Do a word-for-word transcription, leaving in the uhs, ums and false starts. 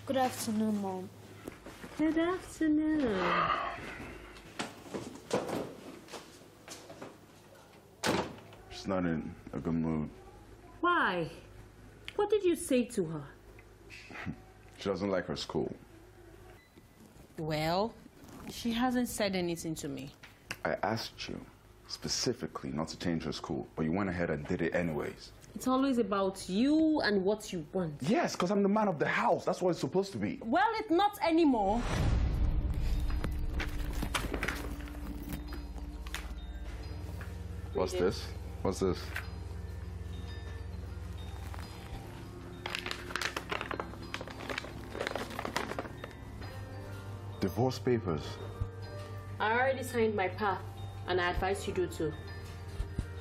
Good afternoon, Mom. Good afternoon. She's not in a good mood. Why? What did you say to her? She doesn't like her school. Well, she hasn't said anything to me. I asked you specifically not to change her school, but you went ahead and did it anyways. It's always about you and what you want. Yes, because I'm the man of the house. That's what it's supposed to be. Well, it's not anymore. What's this? What's this? Divorce papers. I already signed my path, and I advise you do too.